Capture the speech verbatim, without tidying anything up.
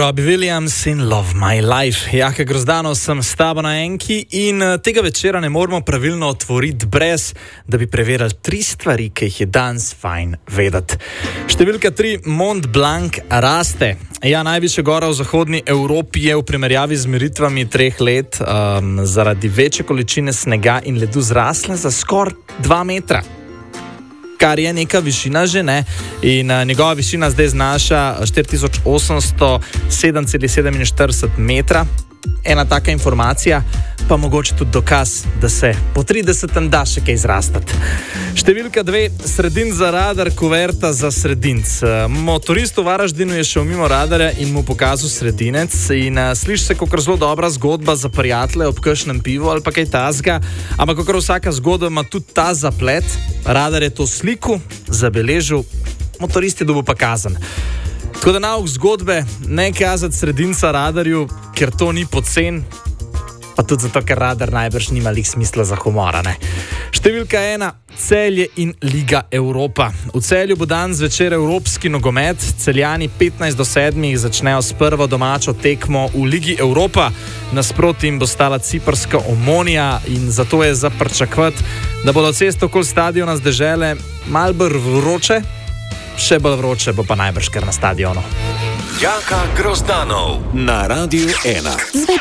Robbie Williams in Love My Life. Jaka Grozdanov sem s tabo na enki in tega večera ne moramo pravilno otvoriti brez, da bi preverili tri stvari, ki jih je danes fajn vedeti. Številka tri, Mont Blanc raste. Ja, najvišja gora v zahodni Evropi je v primerjavi z meritvami treh let um, zaradi večje količine snega in ledu zrasla za skoraj dva metra. Kar je neka višina že, ne? In uh, njegova višina zdaj znaša štiri tisoč osemsto sedem celih sedeminštirideset metra. Ena taka informacija, pa mogoče tudi dokaz, da se po tridesetem da še kaj zrastati. Številka dve, sredin za radar, kuverta za sredinc. Motorist v Varaždinu je šel mimo radarja in mu pokazal sredinec in uh, sliši se kakor zelo dobra zgodba za prijatelje ob kakšnem pivu ali pa kaj tazga, ampak kakor vsaka zgodba ima tudi ta zaplet. Radar je to sliku, zabeležil, motorist je dobil pa kazen. Tako da nauk zgodbe, ne kazati sredinca radarju, ker to ni pocen, pa tudi zato, ker radar najbrž nima lih smisla za humora, ne. Številka ena, Celje in Liga Evropa. V Celju bo danes zvečer evropski nogomet, Celjani petnajst do sedmih začnejo s prvo domačo tekmo v Ligi Evropa. Nasproti jim bo stala ciprska Omonija in zato je za pričakovati, da bodo cesto okoli stadiona z dežele malo bolj vroče, še bolj vroče bo pa najbrž kar na stadionu. Jaka Grozdanov na Radiu ena.